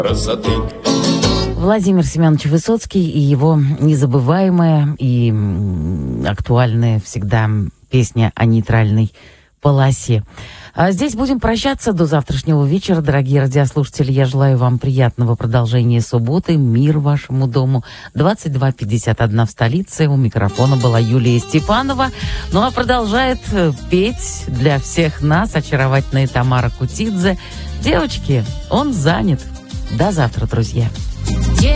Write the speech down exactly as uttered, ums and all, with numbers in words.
красоты. Владимир Семенович Высоцкий и его незабываемая и актуальная всегда песня о нейтральной полосе. А здесь будем прощаться до завтрашнего вечера, дорогие радиослушатели. Я желаю вам приятного продолжения субботы, мир вашему дому. двадцать два пятьдесят один в столице. У микрофона была Юлия Степанова. Ну а продолжает петь для всех нас очаровательная Тамара Кутидзе. Девочки, он занят. До завтра, друзья.